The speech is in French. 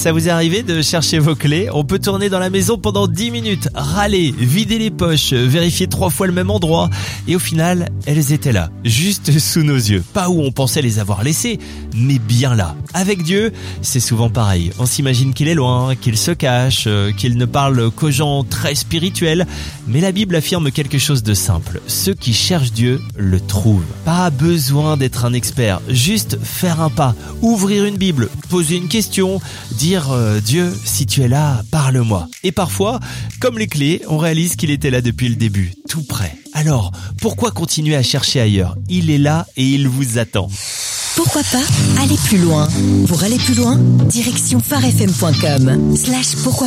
Ça vous est arrivé de chercher vos clés? On peut tourner dans la maison pendant 10 minutes, râler, vider les poches, vérifier 3 fois le même endroit. Et au final, elles étaient là, juste sous nos yeux. Pas où on pensait les avoir laissées, mais bien là. Avec Dieu, c'est souvent pareil. On s'imagine qu'il est loin, qu'il se cache, qu'il ne parle qu'aux gens très spirituels. Mais la Bible affirme quelque chose de simple. Ceux qui cherchent Dieu le trouvent. Pas besoin d'être un expert, juste faire un pas, ouvrir une Bible, poser une question, dire Dieu, si tu es là, parle-moi. Et parfois, comme les clés, on réalise qu'il était là depuis le début, tout près. Alors, pourquoi continuer à chercher ailleurs? Il est là et il vous attend. Pourquoi pas aller plus loin? Pour aller plus loin, direction pharefm.com/pourquoi